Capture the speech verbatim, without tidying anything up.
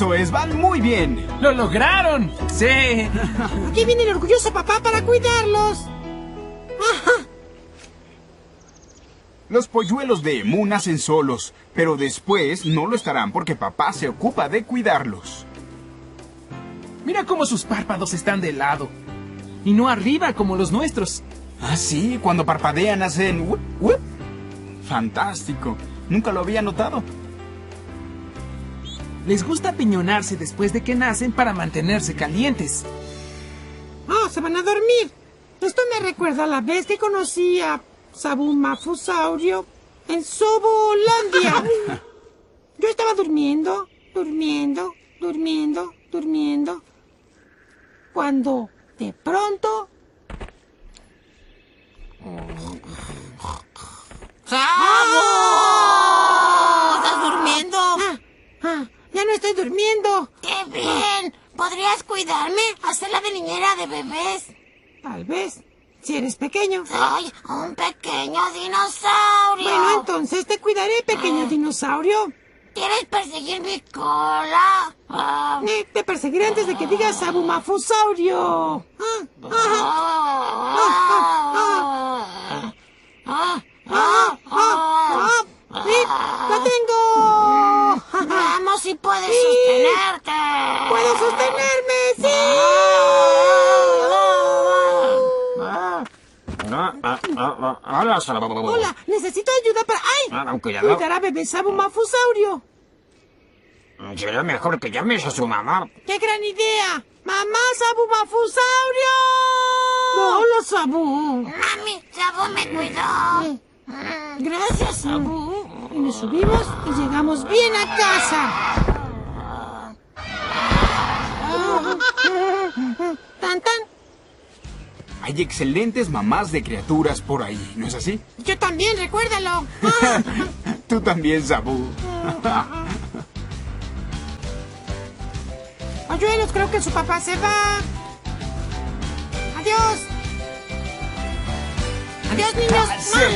Eso es, van muy bien. ¡Lo lograron! ¡Sí! Aquí viene el orgulloso papá para cuidarlos. Ajá. Los polluelos de Emu nacen solos, pero después no lo estarán porque papá se ocupa de cuidarlos. Mira cómo sus párpados están de lado. Y no arriba como los nuestros. Ah, sí, cuando parpadean hacen... ¡wup, wup! Fantástico. Nunca lo había notado. Les gusta apiñonarse después de que nacen para mantenerse calientes. Oh, se van a dormir. Esto me recuerda a la vez que conocí a Sabumafusaurio en Sobolandia. Yo estaba durmiendo, durmiendo, durmiendo, durmiendo, cuando de pronto... ¡Sabu! ¿Estás durmiendo? Ah, ah, ya no estoy durmiendo. ¡Qué bien! ¿Podrías cuidarme? Hacerla de niñera de bebés. Tal vez, si eres pequeño. ¡Soy un pequeño dinosaurio! Bueno, entonces te cuidaré, pequeño dinosaurio. ¿Quieres perseguir mi cola? Ah. Eh, te perseguiré antes de que digas Sabumafusaurio. Ah, ah, ah, ah, ah, ah, ah, ah, sí, ¡la tengo! Veamos si puedes Sí. sostenerte. ¡Puedo sostenerme! ¡Sí! Hola, necesito ayuda para... ¡Ay! Cuidado. Cuidar a bebé Sabumafusaurio. Será mejor que llames a su mamá. ¡Qué gran idea! ¡Mamá Sabumafusaurio! No, hola, Sabu. Mami, Sabu me cuidó. Gracias, Sabu. Y nos subimos y llegamos bien a casa. Tan, tan. Hay excelentes mamás de criaturas por ahí, ¿no es así? Yo también, recuérdalo. Tú también, Sabu. Polluelos, creo que su papá se va. Adiós. Adiós, niños. Se